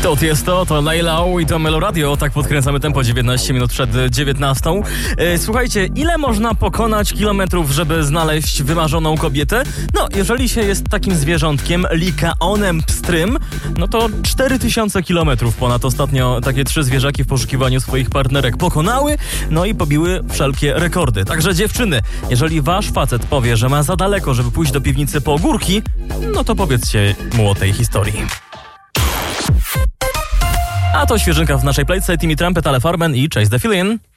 To Layla i to Melo Radio. Tak podkręcamy tempo 19 minut przed 19. Słuchajcie, ile można pokonać kilometrów, żeby znaleźć wymarzoną kobietę? No, jeżeli się jest takim zwierzątkiem, likaonem pstrym, no to 4000 kilometrów ponad ostatnio takie 3 zwierzaki w poszukiwaniu swoich partnerek pokonały, no i pobiły wszelkie rekordy. Także dziewczyny, jeżeli wasz facet powie, że ma za daleko, żeby pójść do piwnicy po ogórki, no to powiedzcie mu o tej historii. A to świeżynka w naszej playce. Timmy Trumpet, Ale Farben i Chase the Feeling.